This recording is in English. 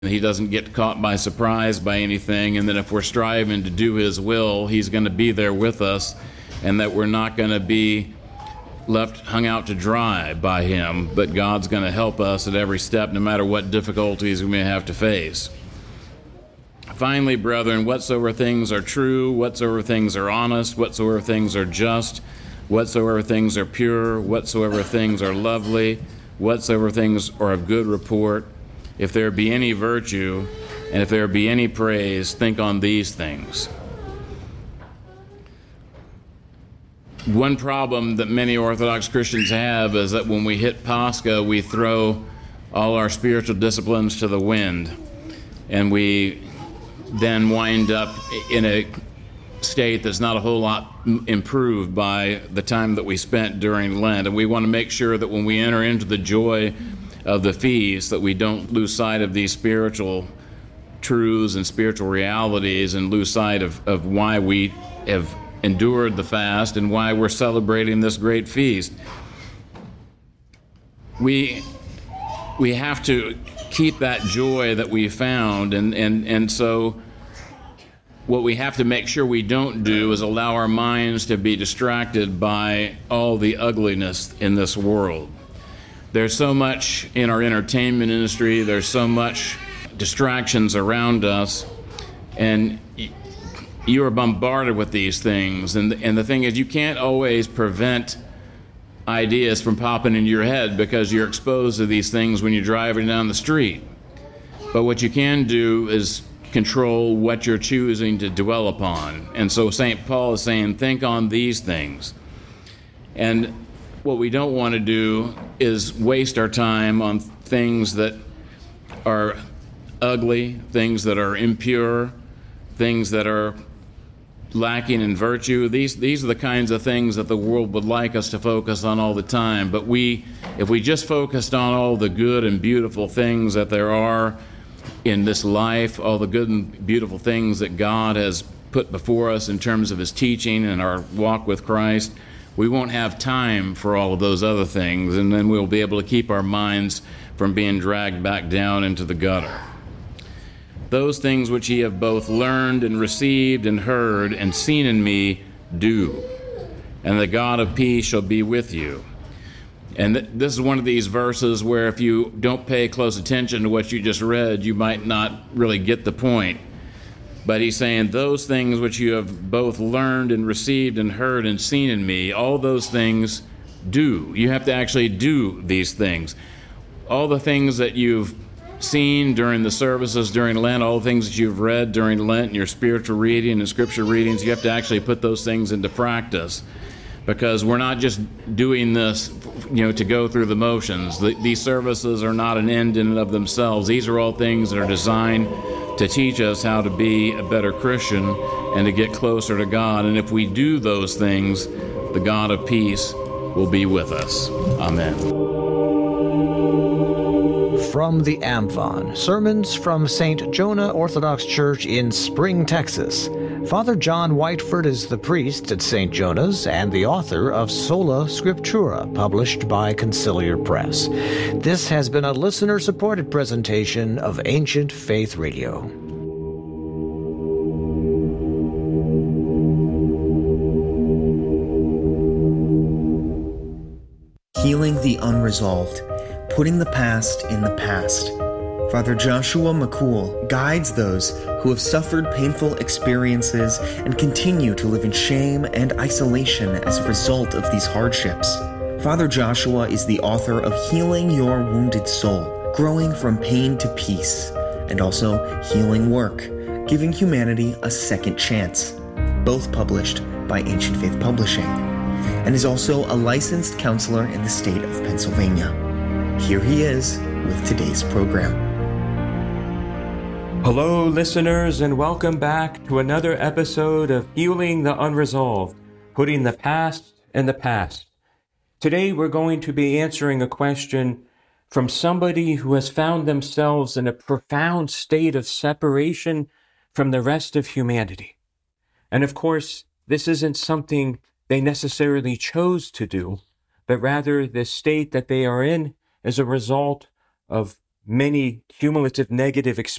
He doesn't get caught by surprise by anything, and that if we're striving to do His will, He's going to be there with us, and that we're not going to be left hung out to dry by Him, but God's going to help us at every step, no matter what difficulties we may have to face. Finally, brethren, whatsoever things are true, whatsoever things are honest, whatsoever things are just, whatsoever things are pure, whatsoever things are lovely, whatsoever things are of good report, if there be any virtue, and if there be any praise, think on these things. One problem that many Orthodox Christians have is that when we hit Pascha, we throw all our spiritual disciplines to the wind, and we then wind up in a state that's not a whole lot improved by the time that we spent during Lent. And we want to make sure that when we enter into the joy of the feast, that we don't lose sight of these spiritual truths and spiritual realities, and lose sight of why we have endured the fast and why we're celebrating this great feast. We have to keep that joy that we found, and so what we have to make sure we don't do is allow our minds to be distracted by all the ugliness in this world. There's so much in our entertainment industry, there's so much distractions around us, and you are bombarded with these things. And the thing is, you can't always prevent ideas from popping into your head because you're exposed to these things when you're driving down the street. But what you can do is control what you're choosing to dwell upon. And so St. Paul is saying, think on these things. And what we don't want to do is waste our time on things that are ugly, things that are impure, things that are lacking in virtue. These are the kinds of things that the world would like us to focus on all the time. But if we just focused on all the good and beautiful things that there are in this life, all the good and beautiful things that God has put before us in terms of His teaching and our walk with Christ, we won't have time for all of those other things, and then we'll be able to keep our minds from being dragged back down into the gutter. Those things which ye have both learned and received and heard and seen in me, do, and the God of peace shall be with you. And this is one of these verses where if you don't pay close attention to what you just read, you might not really get the point. But he's saying, those things which you have both learned and received and heard and seen in me, all those things do. You have to actually do these things. All the things that you've seen during the services during Lent, all the things that you've read during Lent in your spiritual reading and scripture readings, you have to actually put those things into practice. Because we're not just doing this, to go through the motions. These services are not an end in and of themselves. These are all things that are designed to teach us how to be a better Christian and to get closer to God. And if we do those things, the God of peace will be with us. Amen. From the Amphion, sermons from St. Jonah Orthodox Church in Spring, Texas. Father John Whiteford is the priest at St. Jonah's and the author of Sola Scriptura, published by Conciliar Press. This has been a listener-supported presentation of Ancient Faith Radio. Healing the unresolved, putting the past in the past. Father Joshua McCool guides those who have suffered painful experiences and continue to live in shame and isolation as a result of these hardships. Father Joshua is the author of Healing Your Wounded Soul, Growing from Pain to Peace, and also Healing Work, Giving Humanity a Second Chance, both published by Ancient Faith Publishing, and is also a licensed counselor in the state of Pennsylvania. Here he is with today's program. Hello, listeners, and welcome back to another episode of Healing the Unresolved, Putting the Past in the Past. Today, we're going to be answering a question from somebody who has found themselves in a profound state of separation from the rest of humanity. And of course, this isn't something they necessarily chose to do, but rather the state that they are in is a result of many cumulative negative